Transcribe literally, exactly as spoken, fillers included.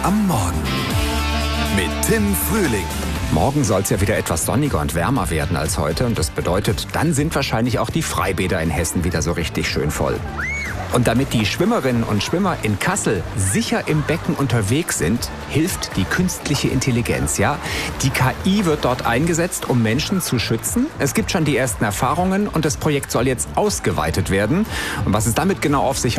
am Morgen mit Tim Frühling. Morgen soll es ja wieder etwas sonniger und wärmer werden als heute. Und das bedeutet, dann sind wahrscheinlich auch die Freibäder in Hessen wieder so richtig schön voll. Und damit die Schwimmerinnen und Schwimmer in Kassel sicher im Becken unterwegs sind, hilft die künstliche Intelligenz. Ja? Die K I wird dort eingesetzt, um Menschen zu schützen. Es gibt schon die ersten Erfahrungen und das Projekt soll jetzt ausgeweitet werden. Und was es damit genau auf sich hat,